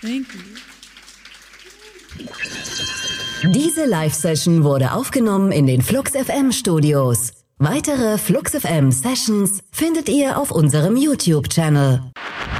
Thank you. Diese Live-Session wurde aufgenommen in den Flux FM Studios. Weitere Flux FM Sessions findet ihr auf unserem YouTube-Channel.